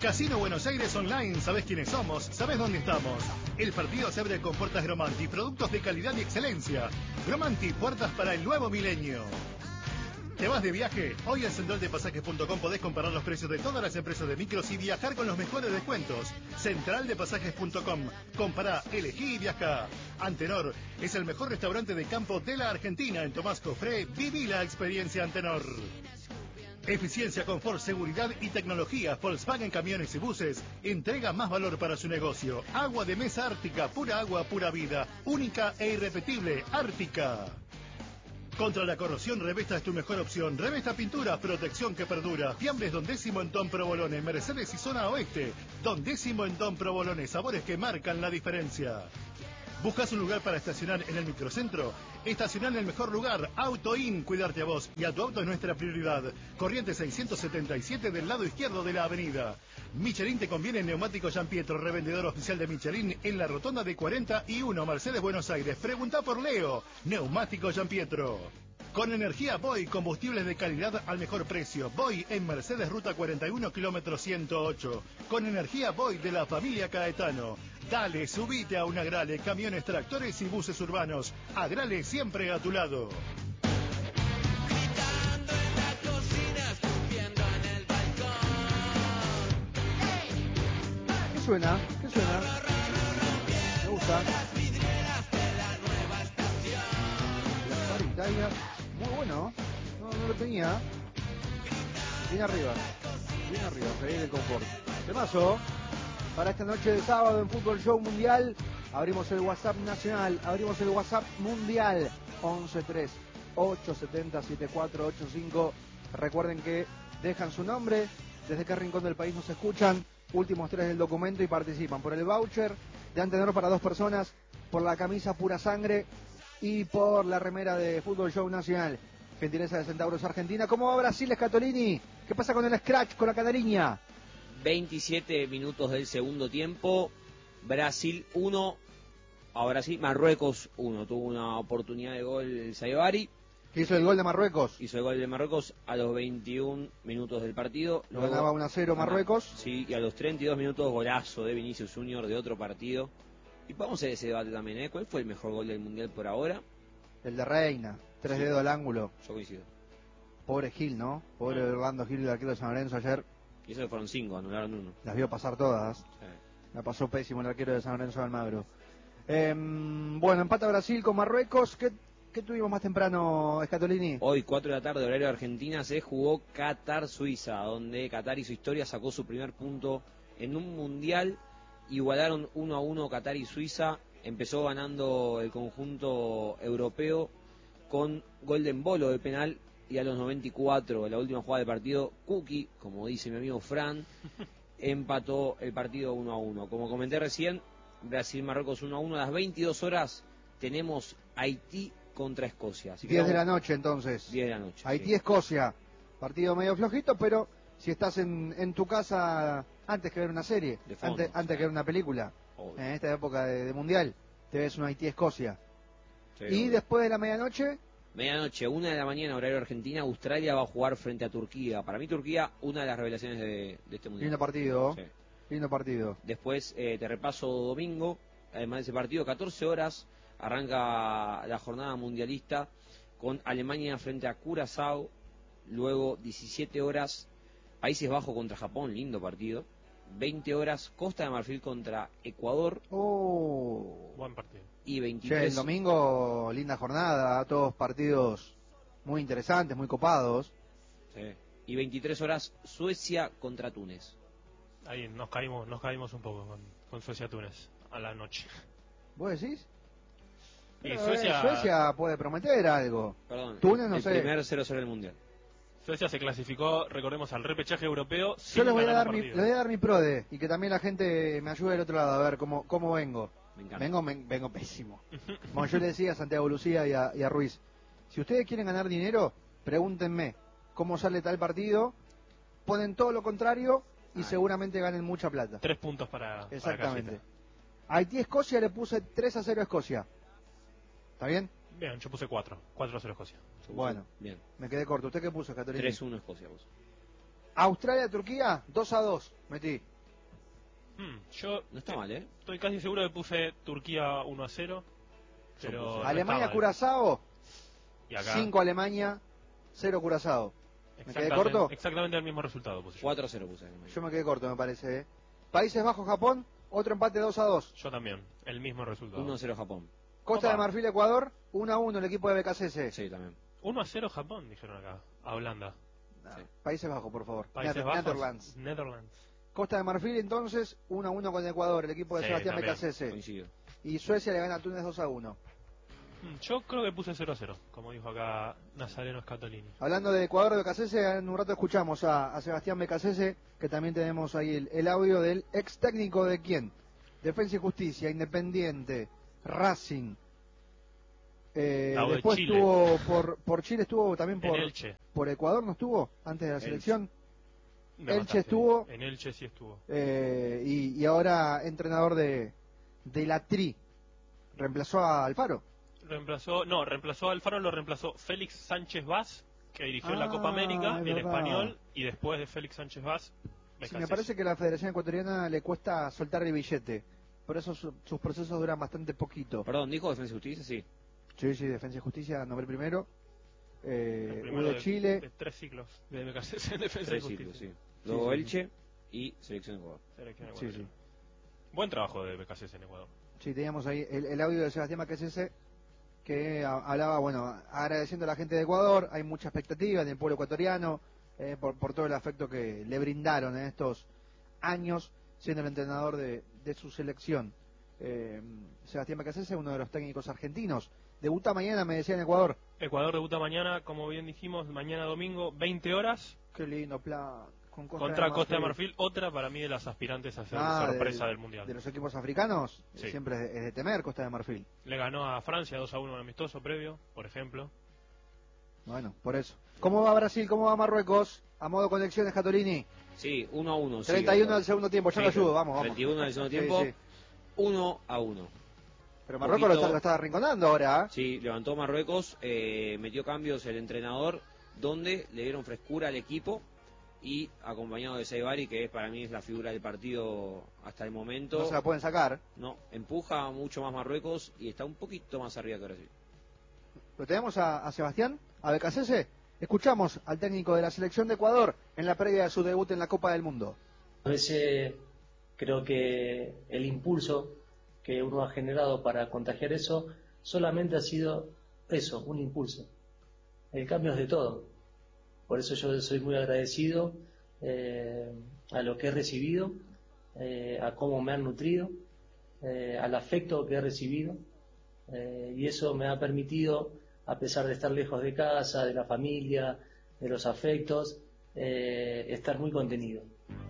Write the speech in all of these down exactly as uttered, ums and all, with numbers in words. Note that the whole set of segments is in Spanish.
Casino Buenos Aires Online, ¿sabés quiénes somos? ¿Sabés dónde estamos? El partido se abre con puertas Gromanti, productos de calidad y excelencia. Gromanti, puertas para el nuevo milenio. ¿Te vas de viaje? Hoy en central de pasajes punto com podés comparar los precios de todas las empresas de micros y viajar con los mejores descuentos. central de pasajes punto com. Compará, elegí y viajá. Antenor es el mejor restaurante de campo de la Argentina. En Tomás Cofré, viví la experiencia Antenor. Eficiencia, confort, seguridad y tecnología. Volkswagen Camiones y Buses entrega más valor para su negocio. Agua de mesa Ártica, pura agua, pura vida. Única e irrepetible, Ártica. Contra la corrosión, Revesta es tu mejor opción. Revesta Pintura, protección que perdura. Fiambres Don Décimo en Don Provolone, Mercedes y Zona Oeste. Don Décimo en Don Provolone, sabores que marcan la diferencia. ¿Buscas un lugar para estacionar en el microcentro? Estacionar en el mejor lugar, Auto In, cuidarte a vos y a tu auto es nuestra prioridad. Corriente seiscientos setenta y siete del lado izquierdo de la avenida. Michelin te conviene Neumático Gian Pietro, revendedor oficial de Michelin en la rotonda de cuarenta y uno, Mercedes, Buenos Aires. Pregunta por Leo, Neumático Gian Pietro. Con energía Boy, combustibles de calidad al mejor precio. Boy en Mercedes, ruta cuarenta y uno, kilómetro ciento ocho. Con energía Boy de la familia Caetano. Dale, subite a un Agrale, camiones, tractores y buses urbanos. Agrale siempre a tu lado. Gritando en la cocina, escupiendo en el balcón. ¿Qué suena? ¿Qué suena? Me gusta. Las vidrieras de la nueva estación. Bar Italia. Muy bueno. No, no lo tenía. Bien arriba. Bien arriba. Pedir el confort. Temazo. Para esta noche de sábado en Fútbol Show Mundial. Abrimos el WhatsApp nacional. Abrimos el WhatsApp mundial. once tres ocho siete cero siete cuatro ocho cinco. Recuerden que dejan su nombre. Desde qué rincón del país nos escuchan. Últimos tres del documento y participan por el voucher de Antenor para dos personas. Por la camisa Pura Sangre. Y por la remera de Fútbol Show Nacional. Gentileza de Centauros Argentina. ¿Cómo va Brasil, Scatolini? ¿Qué pasa con el scratch, con la canariña? veintisiete minutos del segundo tiempo. Brasil uno. Ahora sí, Marruecos uno. Tuvo una oportunidad de gol el Sayebari. ¿Qué hizo el gol de Marruecos? Hizo el gol de Marruecos a los veintiún minutos del partido. Lo ganaba uno a cero Marruecos. Sí, y a los treinta y dos minutos golazo de Vinicius Junior de otro partido. Y vamos a hacer ese debate también, ¿eh? ¿Cuál fue el mejor gol del Mundial por ahora? El de Reina, tres sí. dedos al ángulo. Yo coincido. Pobre Gil, ¿no? Pobre sí. Orlando Gil, el arquero de San Lorenzo ayer. Y eso que fueron cinco, anularon uno. Las vio pasar todas. Sí. La pasó pésimo el arquero de San Lorenzo de Almagro. Eh, bueno, empata Brasil con Marruecos. ¿Qué, qué tuvimos más temprano, Scatolini? Hoy, cuatro de la tarde, horario de Argentina, se jugó Qatar-Suiza, donde Qatar hizo historia, sacó su primer punto en un mundial. Igualaron uno a uno Qatar y Suiza. Empezó ganando el conjunto europeo con gol de embolo de penal. Y a los noventa y cuatro, la última jugada del partido, Cookie, como dice mi amigo Fran, empató el partido uno a uno. Como comenté recién, Brasil-Marruecos uno a uno. A las veintidós horas tenemos Haití contra Escocia. Así que diez de la noche entonces. diez de la noche. Haití-Escocia. Sí. Partido medio flojito, pero si estás en, en tu casa antes que ver una serie, fondo, antes, antes que ver una película, obvio. En esta época de, de Mundial, te ves una Haití-Escocia. Sí, y obvio. Después de la medianoche... Medianoche, una de la mañana, horario Argentina, Australia va a jugar frente a Turquía. Para mí Turquía, una de las revelaciones de, de este mundial. Lindo partido, sí. Lindo partido. Después, eh, te repaso domingo, además de ese partido, catorce horas, arranca la jornada mundialista con Alemania frente a Curazao. Luego, diecisiete horas, Países Bajos contra Japón, lindo partido. veinte horas, Costa de Marfil contra Ecuador. Oh, buen partido. Y veintitrés... Che, el domingo, linda jornada, todos partidos muy interesantes, muy copados. Sí. Y veintitrés horas, Suecia contra Túnez. Ahí nos caímos, nos caímos un poco con, con Suecia-Túnez a la noche. ¿Vos decís? Y Pero, Suecia... eh, Suecia puede prometer algo. Perdón, Túnez no el sé. primer cero cero del mundial. Suecia se clasificó, recordemos, al repechaje europeo. Yo les voy, a dar mi, les voy a dar mi prode y que también la gente me ayude del otro lado a ver cómo, cómo vengo. Me encanta. Vengo, me, vengo pésimo. Como yo le decía a Santiago Lucía y a, y a Ruiz, si ustedes quieren ganar dinero, pregúntenme cómo sale tal partido, ponen todo lo contrario y Ay. seguramente ganen mucha plata. Tres puntos para Exactamente. Para Haití-Escocia le puse tres a cero a Escocia. ¿Está bien? Bien, yo puse cuatro. cuatro a cero Escocia. Bueno, bien. Me quedé corto. ¿Usted qué puso, Caterina? tres uno Escocia puso. Australia-Turquía, dos a dos. Metí. Hmm, yo No está mal, ¿eh? estoy casi seguro que puse Turquía uno a cero. Pero puse- no Alemania, está mal. Curazao, Y acá, cinco Alemania, cero Curazao. ¿Me quedé exactamente- corto? Exactamente el mismo resultado puse yo. cuatro a cero puse. Yo me quedé corto, me parece. ¿eh? Países Bajos, Japón, otro empate dos a dos. Yo también, el mismo resultado. uno a cero Japón. Costa Opa. de Marfil, Ecuador, uno a uno el equipo de B K C S. Sí, también. uno a cero Japón, dijeron acá, a Holanda. No, Sí. Países Bajos, por favor. Países Nether- Bajos, Netherlands. Netherlands. Costa de Marfil, entonces, uno a uno con Ecuador, el equipo de Sí, Sebastián también. B K C S. Coincido. Y Suecia le gana a Túnez dos a uno. Hmm, Yo creo que puse cero a cero, como dijo acá Nazareno Scatolini. Hablando de Ecuador, B K C S, en un rato escuchamos a, a Sebastián B K C S, que también tenemos ahí el, el audio del ex técnico de quién. Defensa y Justicia, Independiente, Racing. Eh, No, de después Chile. estuvo por, por Chile, estuvo también por, En Elche. por Ecuador, ¿no estuvo? Antes de la Elche. selección. Me Elche mataste. estuvo. En Elche sí estuvo. Eh, y, y ahora entrenador de, de la Tri. Reemplazó a Alfaro. Reemplazó, no, reemplazó a Alfaro, lo reemplazó Félix Sánchez Vaz, que dirigió la Ah, Copa América, es el verdad. español, y después de Félix Sánchez Vaz, Sí, me parece que a la Federación Ecuatoriana le cuesta soltar el billete. Por eso su- sus procesos duran bastante poquito. Perdón, ¿dijo Defensa y Justicia? Sí. Sí, sí, Defensa y Justicia, nombre primero. Eh, el U primero de de, Chile. de tres ciclos de B K C S en Defensa Tres y ciclos, Justicia. sí. Luego sí, sí. Elche y Selección de Ecuador. Selección Sí, ecuatoriana. sí. Buen trabajo de B K C S en Ecuador. Sí, teníamos ahí el, el audio de Sebastián Macasese que a- hablaba, bueno, agradeciendo a la gente de Ecuador. Hay mucha expectativa del pueblo ecuatoriano eh, por, por todo el afecto que le brindaron en estos años siendo el entrenador de, de su selección. Eh, Sebastián Macasese, uno de los técnicos argentinos. Debuta mañana, me decía, en Ecuador. Ecuador debuta mañana, como bien dijimos, mañana domingo, veinte horas, Qué lindo plan. Con Costa contra de Costa de Marfil, otra para mí de las aspirantes a ser Ah, sorpresa del- del Mundial. De los equipos africanos, Sí. siempre es de, es de temer Costa de Marfil. Le ganó a Francia dos a uno en amistoso previo, por ejemplo. Bueno, por eso. ¿Cómo va Brasil? ¿Cómo va Marruecos? A modo conexiones, Catolini. Sí, uno a uno. treinta y uno del segundo tiempo, yo lo ayudo, vamos, vamos. treinta y uno del segundo Sí, tiempo, sí. uno a uno. Pero Marruecos lo Poquito- está, lo está arrinconando ahora. ¿eh? Sí, levantó Marruecos, eh, metió cambios el entrenador, donde le dieron frescura al equipo y acompañado de Saibari, que es, para mí es la figura del partido hasta el momento. No se la pueden sacar. No, empuja mucho más Marruecos y está un poquito más arriba que Brasil. Lo tenemos a, a Sebastián, a Becasese. Escuchamos al técnico de la selección de Ecuador en la previa de su debut en la Copa del Mundo. A veces creo que el impulso que uno ha generado para contagiar eso solamente ha sido eso, un impulso. El cambio es de todo. Por eso yo soy muy agradecido eh, a lo que he recibido, eh, a cómo me han nutrido, eh, al afecto que he recibido, eh, y eso me ha permitido, a pesar de estar lejos de casa, de la familia, de los afectos, eh, estar muy contenido.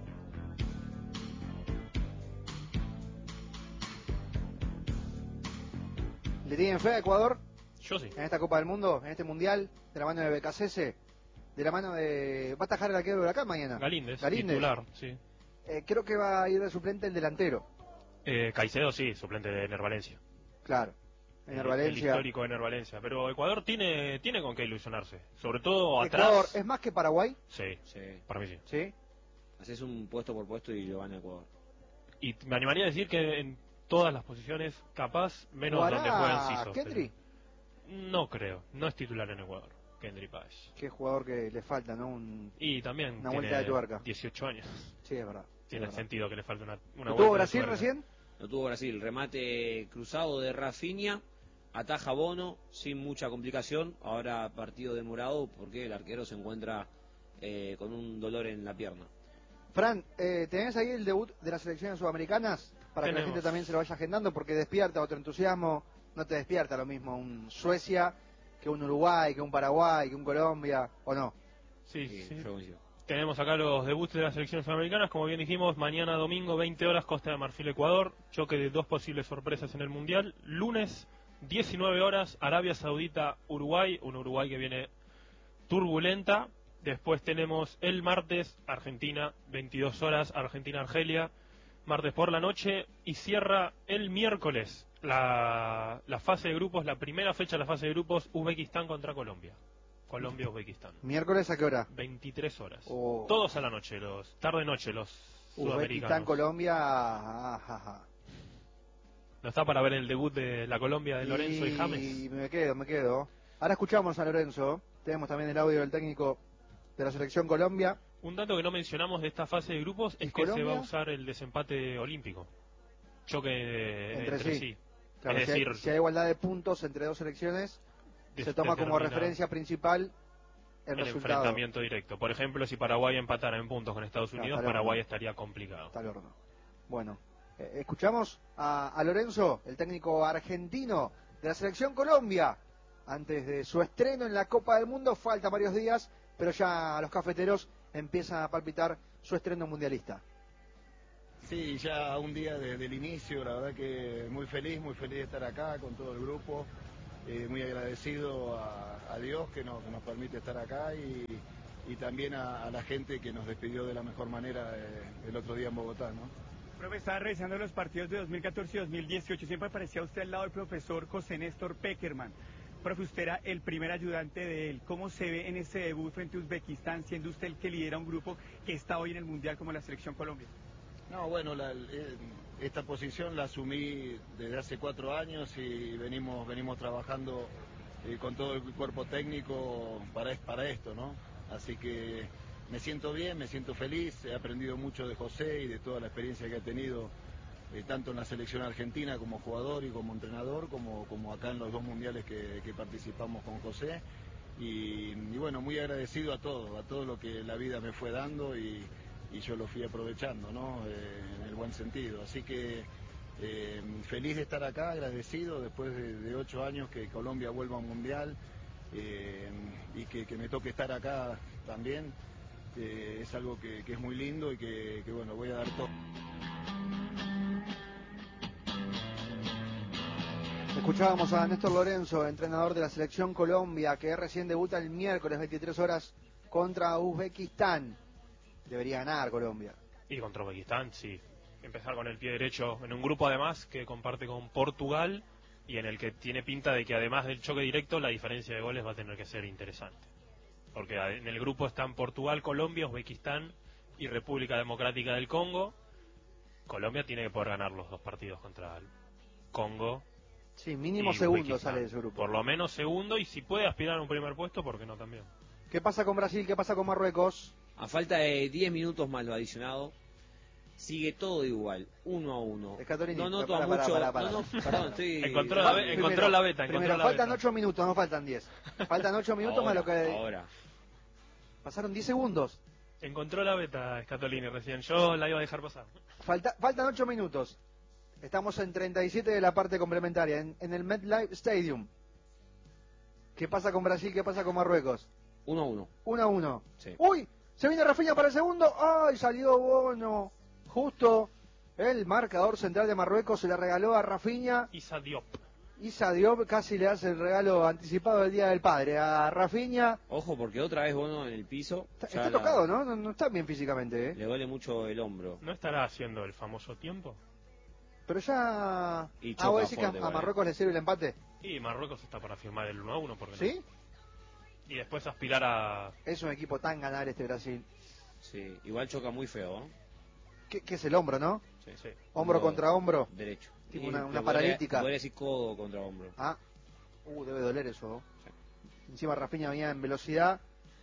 ¿Le tienen fe a Ecuador Yo sí. en esta Copa del Mundo, en este Mundial, de la mano de Becasese? De la mano de... ¿Va a atajar el arquero de Huracán mañana? Galíndez, Galíndez. titular, sí. Eh, creo que va a ir de suplente el delantero. Eh, Caicedo sí, suplente de Ener Valencia. Claro. En El- El Valencia. histórico de Ener Valencia. Pero Ecuador tiene tiene con qué ilusionarse. Sobre todo Ecuador, atrás. ¿es más que Paraguay? Sí, Sí. para mí sí. Sí. Haces un puesto por puesto y lo gana Ecuador. Y me animaría a decir que en todas las posiciones, capaz, menos ¿Jugará donde juega Enciso. Kendry? pero- No creo, no es titular en Ecuador, Kendry Páez. Qué jugador que le falta, ¿no? Un... Y también Una tiene vuelta de tuerca. dieciocho años. Sí, es verdad. Tiene es verdad. sentido que le falte una, una ¿Lo vuelta tuvo de Brasil tuerca. recién? Lo tuvo Brasil, remate cruzado de Rafinha, ataja Bono sin mucha complicación. Ahora partido demorado porque el arquero se encuentra eh, con un dolor en la pierna. Fran, eh, ¿tenés ahí el debut de las selecciones sudamericanas? Para que la Tenemos. gente también se lo vaya agendando, porque despierta otro entusiasmo. No te despierta lo mismo un Suecia que un Uruguay, que un Paraguay, que un Colombia, ¿o no? Sí, Sí, sí. yo coincido. Tenemos acá los debuts de las selecciones sudamericanas, como bien dijimos, mañana domingo veinte horas Costa de Marfil Ecuador, choque de dos posibles sorpresas en el Mundial. Lunes diecinueve horas Arabia Saudita Uruguay, un Uruguay que viene turbulenta. Después tenemos el martes Argentina, veintidós horas Argentina Argelia, martes por la noche, y cierra el miércoles la, la fase de grupos, la primera fecha de la fase de grupos, Uzbekistán contra Colombia. Colombia Uzbekistán. ¿Miércoles a qué hora? veintitrés horas. Oh. Todos a la noche, los tarde noche, los sudamericanos. Colombia. Ah, ah, ah. ¿No está para ver el debut de la Colombia de Lorenzo y, y James? Y me quedo, me quedo. Ahora escuchamos a Lorenzo. Tenemos también el audio del técnico de la selección Colombia. Un dato que no mencionamos de esta fase de grupos es que Colombia? se va a usar el desempate olímpico. Choque Entre entre, sí. sí. Claro, es si, hay, decir, si hay igualdad de puntos entre dos selecciones, se toma como determina referencia principal el, el resultado. enfrentamiento directo. Por ejemplo, si Paraguay empatara en puntos con Estados Claro, Unidos, está al Paraguay horno. estaría complicado. Está al horno. Bueno, eh, escuchamos a, a Lorenzo, el técnico argentino de la selección Colombia, antes de su estreno en la Copa del Mundo. Falta varios días, pero ya los cafeteros empiezan a palpitar su estreno mundialista. Sí, ya un día desde el inicio, la verdad que muy feliz, muy feliz de estar acá con todo el grupo, eh, muy agradecido a, a Dios que nos, que nos permite estar acá y, y también a, a la gente que nos despidió de la mejor manera eh, el otro día en Bogotá, ¿no? Profe, estaba revisando los partidos de dos mil catorce y dos mil dieciocho, siempre aparecía usted al lado del profesor José Néstor Peckerman. Profe, usted era el primer ayudante de él. ¿Cómo se ve en ese debut frente a Uzbekistán, siendo usted el que lidera un grupo que está hoy en el Mundial como la Selección Colombia? No, bueno, la, eh, esta posición la asumí desde hace cuatro años y venimos venimos trabajando eh, con todo el cuerpo técnico para, para esto, ¿no? Así que me siento bien, me siento feliz, he aprendido mucho de José y de toda la experiencia que ha tenido, eh, tanto en la selección argentina como jugador y como entrenador, como, como acá en los dos mundiales que, que participamos con José. Y, y bueno, muy agradecido a todo, a todo lo que la vida me fue dando y y yo lo fui aprovechando, ¿no? Eh, en el buen sentido. Así que eh, feliz de estar acá, agradecido después de, de ocho años que Colombia vuelva a un mundial eh, y que, que me toque estar acá también. Eh, es algo que, que es muy lindo y que, que bueno, voy a dar todo. Escuchábamos a Néstor Lorenzo, entrenador de la selección Colombia, que recién debuta el miércoles veintitrés horas contra Uzbekistán. Debería ganar Colombia. Y contra Uzbekistán, sí. Empezar con el pie derecho en un grupo además que comparte con Portugal y en el que tiene pinta de que además del choque directo la diferencia de goles va a tener que ser interesante. Porque en el grupo están Portugal, Colombia, Uzbekistán y República Democrática del Congo. Colombia tiene que poder ganar los dos partidos contra el Congo. Sí, mínimo y segundo Uzbekistán. sale de ese grupo. Por lo menos segundo, y si puede aspirar a un primer puesto, ¿por qué no también? ¿Qué pasa con Brasil? ¿Qué pasa con Marruecos? A falta de diez minutos más lo adicionado, sigue todo igual, uno a uno. Escatolini, No noto para, a para, mucho... para, para, No, no, para. perdón, estoy... Encontró la, be- Primero, encontró la beta, primero, encontró la faltan beta. ocho minutos, no faltan diez. Faltan ocho minutos ahora, más lo que... Ahora. Pasaron diez segundos. Encontró la beta, Scatolini, recién. Yo la iba a dejar pasar. Falta, faltan ocho minutos. Estamos en treinta y siete de la parte complementaria, en, en el MetLife Stadium. ¿Qué pasa con Brasil? ¿Qué pasa con Marruecos? Uno a uno. uno a uno. Sí. ¡Uy! Se viene Rafinha para el segundo. ¡Ay! Salió Bono. Justo el marcador central de Marruecos se le regaló a Rafinha. Issa Diop. Issa Diop casi le hace el regalo anticipado del Día del Padre a Rafinha. Ojo, porque otra vez Bono en el piso. Está, ya está la- tocado, ¿no? ¿no? No está bien físicamente, ¿eh? Le duele mucho el hombro. ¿No estará haciendo el famoso tiempo? Pero ya... Y Ah, choca ¿vos decís que a, fuerte, a vale. Marruecos le sirve el empate? Y Marruecos está para firmar el uno a uno, porque ¿Sí? Y después aspirar a... Es un equipo tan ganable este Brasil. Sí, igual choca muy feo, ¿no? ¿Qué, qué es el hombro, no? Sí. Hombro Hombro contra hombro. Derecho. Tipo Y una- te una podría- paralítica. te Podría decir codo contra hombro. Ah, uh, debe doler eso. ¿no? Encima Rafinha venía en velocidad.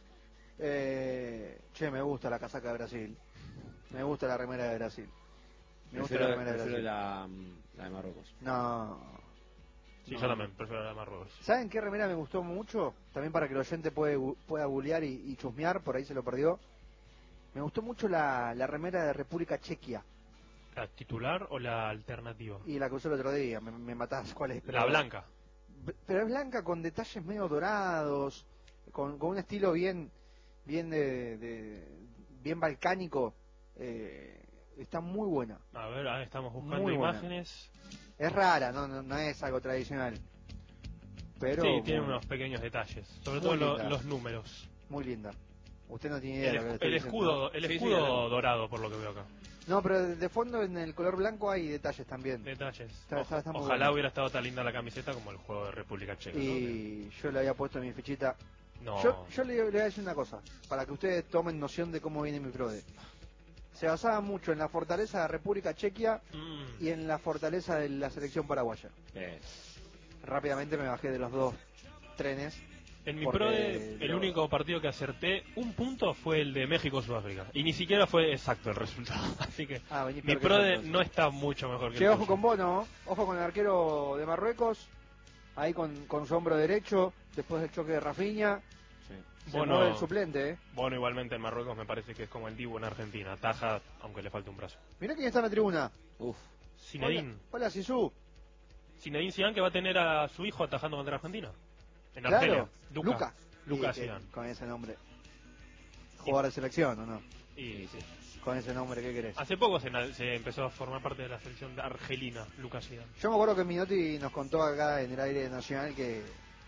Eh, che, me gusta la casaca de Brasil. Me gusta la remera de Brasil. Me gusta Prefiero, la remera de prefiero Brasil. la, la de Marruecos. No. Sí, No. yo también, prefiero la de Marruecos. ¿Saben qué remera me gustó mucho? También para que el oyente puede, gu- pueda googlear y, y chusmear, por ahí se lo perdió. Me gustó mucho la, la remera de República Chequia. ¿La titular o la alternativa? Y la que usé el otro día, me, me matás, ¿cuál es? La blanca. B- Pero es blanca con detalles medio dorados, con, con un estilo bien bien de, de- bien balcánico. Eh, está muy buena. A ver, ahí estamos buscando Muy buena. imágenes. Es rara, no, no, no es algo tradicional. Pero Sí, tiene muy, unos pequeños detalles. Sobre Muy todo lo- linda. los números. muy linda. Usted no tiene idea El, de lo que le escu- estoy el diciendo, escudo, el Sí, sí, escudo la tengo. dorado, por lo que veo acá. ¿no? No, pero de fondo en el color blanco hay detalles también. Detalles. Está- O- está- está muy ojalá bueno. hubiera estado tan linda la camiseta como el juego de República Checa. ¿no? Y yo le había puesto en mi fichita. No, Yo, yo le, le voy a decir una cosa, para que ustedes tomen noción de cómo viene mi fraude. se basaba mucho en la fortaleza de República Chequia Mm. y en la fortaleza de la selección paraguaya. Eh, Rápidamente me bajé de los dos trenes. En mi Porque pro de, el lo- único partido que acerté un punto fue el de México-Sudáfrica. Y ni siquiera fue exacto el resultado. Así que Ah, vení mi peor que pro yo, de entonces. no está mucho mejor que Che, el ojo tuyo. con Bono, ojo con el arquero de Marruecos, ahí con, con su hombro derecho, después del choque de Rafinha. sí. Se Bono- mueve el suplente, ¿eh? Bueno, igualmente en Marruecos me parece que es como el Dibu en Argentina. Taja, aunque le falte un brazo. Mirá quién está en la tribuna. Uf, Zinedine. Hola, hola Sisu. Zinedine Zidane, que va a tener a su hijo atajando contra Argentina. En Claro, Argelia. Luca. Luca. Luca Sí, que- Zidane. con ese nombre. Jugador de selección, ¿o no? Y sí. Con ese nombre, ¿qué querés? Hace poco se, na- se empezó a formar parte de la selección de argelina, Lucas Zidane. Yo me acuerdo que Minotti nos contó acá en el aire nacional que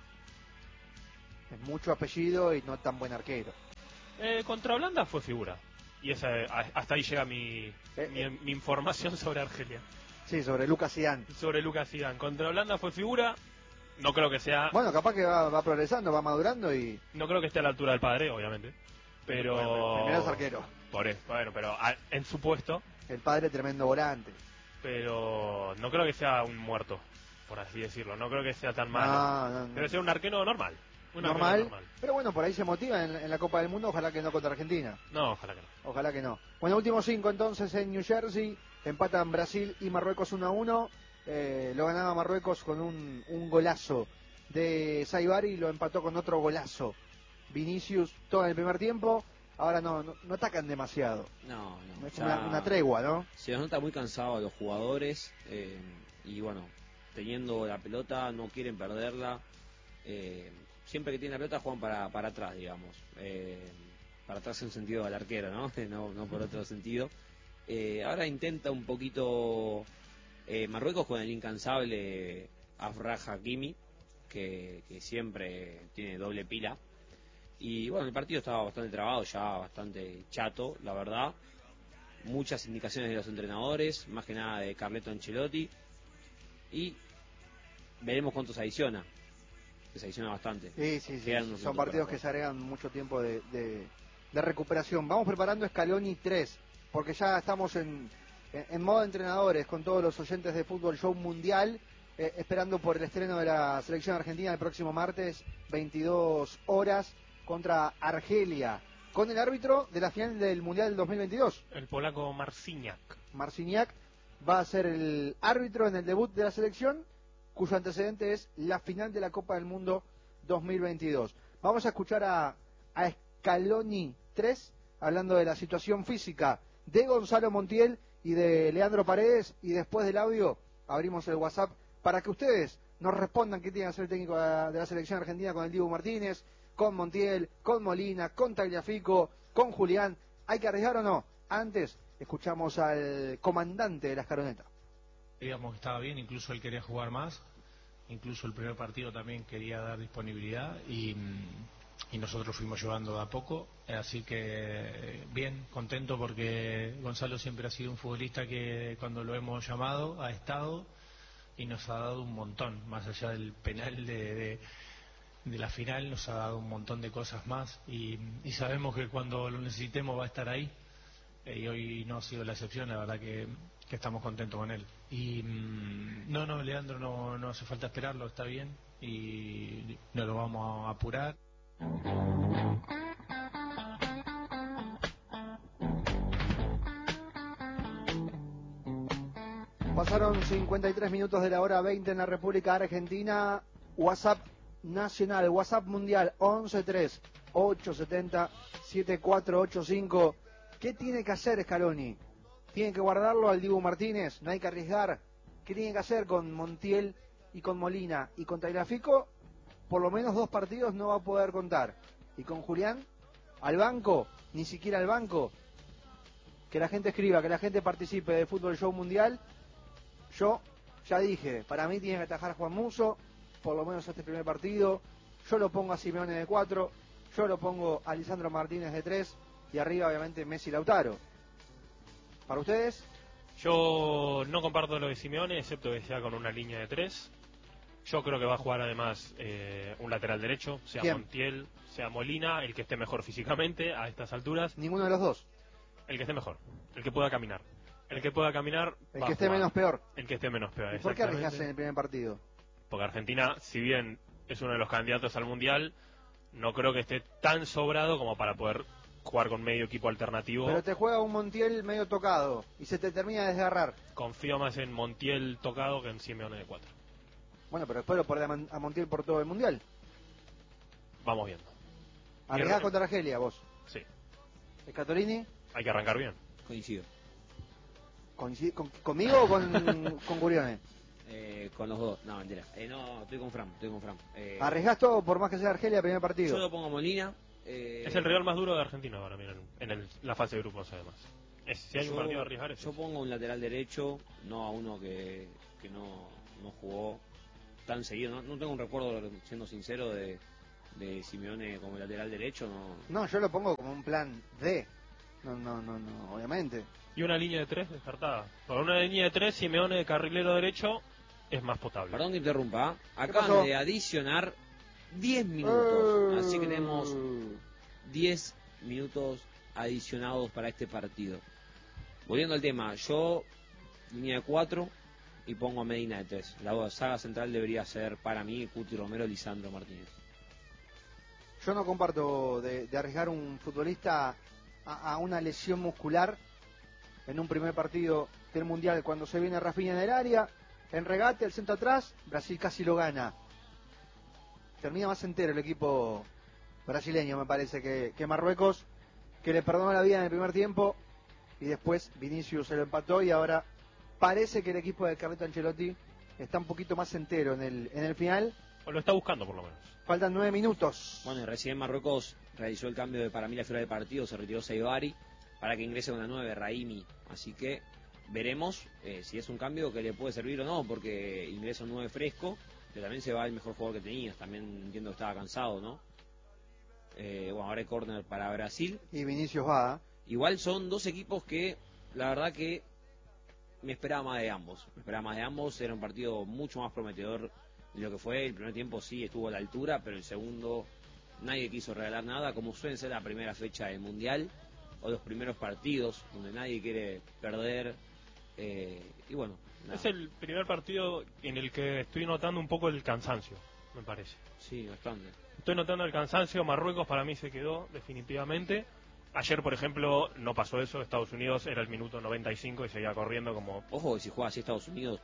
es mucho apellido y no tan buen arquero. Eh, contra Holanda fue figura. Y esa, a- hasta ahí llega mi, Eh, mi, eh. mi información sobre Argelia. Sí, sobre Lucas Zidane. Sobre Lucas Zidane. Contra Holanda fue figura. No creo que sea Bueno, capaz que va, va progresando, va madurando y... no creo que esté a la altura del padre, obviamente. Pero Bueno, primero es arquero. Por eso, bueno, pero a- en su puesto, El padre tremendo volante. pero no creo que sea un muerto, por así decirlo. No creo que sea tan malo. No, no, no. Debe ser un arquero normal. Un arquero normal, normal. pero bueno, por ahí se motiva en, en la Copa del Mundo, ojalá que no contra Argentina. No, ojalá que no. Ojalá que no. Bueno, últimos cinco entonces en New Jersey. Empatan Brasil y Marruecos uno a uno. Eh, lo ganaba Marruecos con un, un golazo de Saibari y lo empató con otro golazo. Vinicius todo en el primer tiempo. Ahora no, no, no atacan demasiado. no, no. Es ya una, una tregua, ¿no? Se los nota muy cansados a los jugadores eh, y bueno, teniendo la pelota no quieren perderla. Eh, siempre que tienen la pelota juegan para, para atrás, digamos. Eh, para atrás en sentido del arquero, ¿no? no, no por otro sentido. Eh, ahora intenta un poquito eh, Marruecos con el incansable Afrah Hakimi, que, que siempre tiene doble pila. Y bueno, el partido estaba bastante trabado, ya bastante chato, la verdad. Muchas indicaciones de los entrenadores, más que nada de Carleto Ancelotti. Y veremos cuánto se adiciona. Que se adiciona bastante. Sí, sí, sí. Quedan unos Son minutos partidos para que se agregan mucho tiempo de, de, de recuperación. Vamos preparando Scaloni tres, porque ya estamos en, en, en modo entrenadores con todos los oyentes de Fútbol Show Mundial, eh, esperando por el estreno de la selección argentina el próximo martes, veintidós horas, contra Argelia, con el árbitro de la final del Mundial del dos mil veintidós. El polaco Marciniak. Marciniak va a ser el árbitro en el debut de la selección, cuyo antecedente es la final de la Copa del Mundo dos mil veintidós. Vamos a escuchar a, a Scaloni tres, hablando de la situación física de Gonzalo Montiel y de Leandro Paredes, y después del audio abrimos el WhatsApp para que ustedes nos respondan qué tiene que hacer el técnico de la, de la selección argentina con el Dibu Martínez, con Montiel, con Molina, con Tagliafico, con Julián. ¿Hay que arriesgar o no? Antes escuchamos al comandante de la escaloneta. Digamos que estaba bien, incluso él quería jugar más, incluso el primer partido también quería dar disponibilidad y, y nosotros fuimos llevando de a poco, así que bien, contento porque Gonzalo siempre ha sido un futbolista que cuando lo hemos llamado ha estado y nos ha dado un montón, más allá del penal de, de, de la final, nos ha dado un montón de cosas más y, y sabemos que cuando lo necesitemos va a estar ahí. Y hoy no ha sido la excepción, la verdad que, que estamos contentos con él. Y mmm, no, no, Leandro, no, no hace falta esperarlo, está bien y no lo vamos a apurar. Pasaron cincuenta y tres minutos de la hora veinte en la República Argentina. WhatsApp nacional, WhatsApp mundial once tres ocho siete cero siete cuatro ocho cinco. ¿Qué tiene que hacer Scaloni? ¿Tiene que guardarlo al Dibu Martínez? ¿No hay que arriesgar? ¿Qué tiene que hacer con Montiel y con Molina? Y con Tagliafico, por lo menos dos partidos no va a poder contar. Y con Julián, al banco, ni siquiera al banco. Que la gente escriba, que la gente participe de Fútbol Show Mundial. Yo ya dije, para mí tiene que atajar Juan Musso, por lo menos este primer partido. Yo lo pongo a Simeone de cuatro, yo lo pongo a Lisandro Martínez de tres. Y arriba, obviamente, Messi y Lautaro. ¿Para ustedes? Yo no comparto lo de Simeone, excepto que sea con una línea de tres. Yo creo que va a jugar además eh, un lateral derecho, sea ¿Quién? Montiel, sea Molina, el que esté mejor físicamente a estas alturas. Ninguno de los dos. El que esté mejor, el que pueda caminar. El que pueda caminar. El va que a esté jugar. menos peor. El que esté menos peor. ¿Y por qué exactamente. arriesgas en el primer partido? Porque Argentina, si bien es uno de los candidatos al Mundial, no creo que esté tan sobrado como para poder jugar con medio equipo alternativo. Pero te juega un Montiel medio tocado y se te termina de desgarrar. Confío más en Montiel tocado que en Simeone de cuatro. Bueno, pero después lo pone a Man- a Montiel por todo el Mundial. Vamos viendo. Arriesgás Bien. contra Argelia, vos. Sí, Scatolini, hay que arrancar bien. Coincido. ¿coincide- con- ¿conmigo o con, con Gurione? Eh, con los dos. No, mentira. Eh, no, estoy con Fran. Estoy con Fran. Eh, ¿Arriesgás todo por más que sea Argelia primer partido? yo lo pongo a Molina. eh, Es el rival más duro de Argentina ahora, miren, en el- la fase de grupos además. Es, si hay yo, un partido a arriesgar es Yo ese. pongo un lateral derecho, no a uno que, que no, no jugó tan seguido. No, no tengo un recuerdo, siendo sincero, de, de Simeone como lateral derecho. No. No, yo lo pongo como un plan D. No, no, no, no, obviamente. Y una línea de tres descartada. Por una línea de tres, Simeone de carrilero derecho es más potable. Perdón que interrumpa. ¿ah? pasó? Acaban de adicionar diez minutos. Eh. Así que tenemos diez minutos adicionados para este partido. Volviendo al tema, yo línea de cuatro y pongo a Medina de tres. La saga central debería ser para mí Cuti Romero, Lisandro Martínez. Yo no comparto de, de arriesgar un futbolista a, a una lesión muscular en un primer partido del Mundial cuando se viene Rafinha en el área, en regate, el centro atrás, Brasil casi lo gana. Termina más entero el equipo brasileño, me parece, que, que Marruecos, que le perdonó la vida en el primer tiempo y después Vinicius se lo empató y ahora parece que el equipo de Carleto Ancelotti está un poquito más entero en el, en el final. O lo está buscando por lo menos. Faltan nueve minutos. Bueno, y recién Marruecos realizó el cambio de para mí la fuera del partido, se retiró Saibari para que ingrese una nueve, Raimi. Así que veremos eh, si es un cambio que le puede servir o no, porque ingresa un nueve fresco, pero también se va el mejor jugador que tenías. También entiendo que estaba cansado, ¿no? Eh, bueno, ahora hay córner para Brasil. Y Vinicius va. Igual son dos equipos que, la verdad que me esperaba más de ambos. Me esperaba más de ambos, era un partido mucho más prometedor de lo que fue. El primer tiempo sí estuvo a la altura, pero el segundo nadie quiso regalar nada, como suele ser la primera fecha del Mundial, o los primeros partidos, donde nadie quiere perder. Eh, y bueno, nada. Es el primer partido en el que estoy notando un poco el cansancio, me parece. Sí, bastante. Estoy notando el cansancio. Marruecos para mí se quedó definitivamente. Ayer, por ejemplo, no pasó eso. Estados Unidos era el minuto noventa y cinco y seguía corriendo como... Ojo que si juega así Estados Unidos,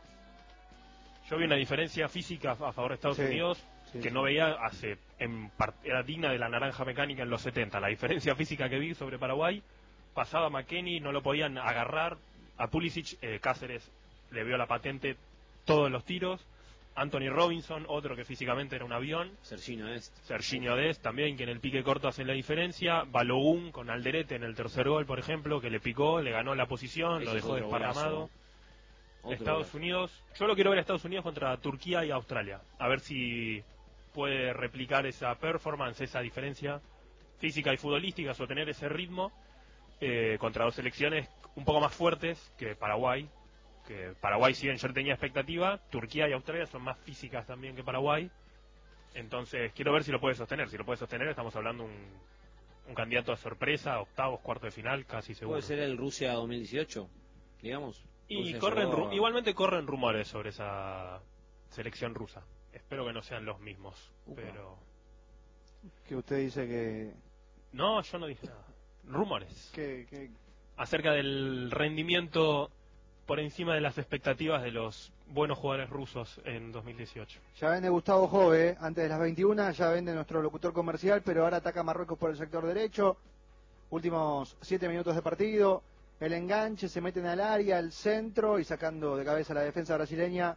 Yo vi una diferencia física a favor de Estados Sí, Unidos sí, que sí. no veía hace... En par- era digna de la naranja mecánica en los setenta. La diferencia física que vi sobre Paraguay, pasaba McKennie, no lo podían agarrar. A Pulisic, eh, Cáceres le vio la patente todos los tiros. Anthony Robinson, otro que físicamente era un avión. Serginho es. Serginho Dest también, que en el pique corto hace la diferencia. Balogun con Alderete en el tercer gol, por ejemplo, que le picó, le ganó la posición, Ese lo es dejó otro desparramado. golazo. Otro Estados golazo. Unidos, yo lo quiero ver a Estados Unidos contra Turquía y Australia. A ver si puede replicar esa performance, esa diferencia física y futbolística, sostener ese ritmo eh, contra dos selecciones un poco más fuertes que Paraguay. Que Paraguay, si bien yo tenía expectativa, Turquía y Australia son más físicas también que Paraguay. Entonces quiero ver si lo puede sostener. Si lo puede sostener, estamos hablando un, un candidato a sorpresa, octavos, cuartos de final, casi seguro. Puede ser el Rusia dos mil dieciocho, digamos. Y Rusia corren, llegó ru- a- igualmente corren rumores sobre esa selección rusa. Espero que no sean los mismos. Upa. Pero Que usted dice que... no, yo no dije nada. Rumores que, que acerca del rendimiento por encima de las expectativas de los buenos jugadores rusos en dos mil dieciocho. ya vende Gustavo Jove antes de las veintiuna, ya vende nuestro locutor comercial, pero ahora ataca a Marruecos por el sector derecho. Últimos siete minutos de partido. El enganche, se meten al área, al centro y sacando de cabeza la defensa brasileña.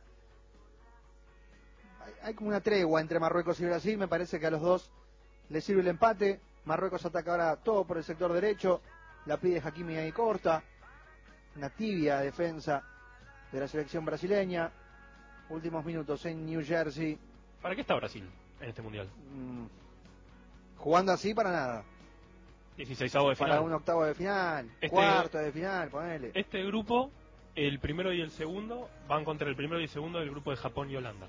Hay, hay como una tregua entre Marruecos y Brasil. Me parece que a los dos les sirve el empate. Marruecos ataca ahora todo por el sector derecho. La pide Hakimi ahí corta. Una tibia defensa de la selección brasileña. Últimos minutos en New Jersey. ¿Para qué está Brasil en este mundial? Mm, jugando así para nada. dieciseisavo de Para final. un octavo de final, Este- cuarto de final, ponele. Este grupo, el primero y el segundo, van contra el primero y el segundo del grupo de Japón y Holanda.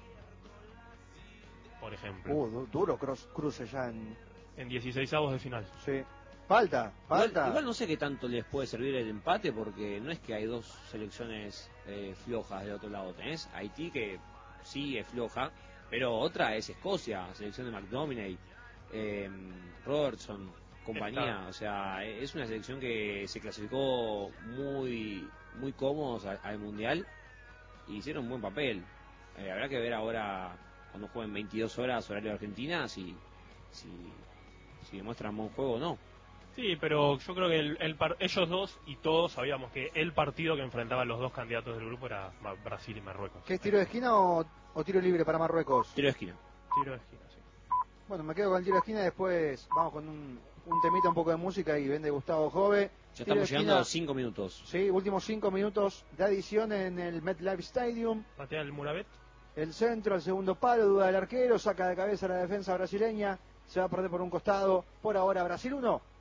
Por ejemplo. Uh, du- duro cross, cruce ya en... En dieciseisavos de final. Sí. Falta, falta. Igual, igual no sé qué tanto les puede servir el empate, porque no es que hay dos selecciones eh, flojas del otro lado. Tenés Haití, que sí es floja, pero otra es Escocia, selección de McDominay, eh, Robertson, compañía. Está. O sea, es una selección que se clasificó muy muy cómodos al, al Mundial y hicieron un buen papel. Eh, habrá que ver ahora, cuando jueguen veintidós horas horario de Argentina, si, si, si demuestran buen juego o no. Sí, pero yo creo que el, el par- ellos dos y todos sabíamos que el partido que enfrentaban los dos candidatos del grupo era Ma- Brasil y Marruecos. ¿Qué es tiro de esquina o, o tiro libre para Marruecos? Tiro de esquina. Tiro de esquina, sí. Bueno, me quedo con el tiro de esquina y después vamos con un, un temita, un poco de música y vende Gustavo Jove. Ya Tiro de estamos llegando esquina, a los cinco minutos. Sí, últimos cinco minutos de adición en el MetLife Stadium. Patea el Murabet. El centro, el segundo palo, duda del arquero, saca de cabeza la defensa brasileña, se va a perder por un costado. Por ahora Brasil uno,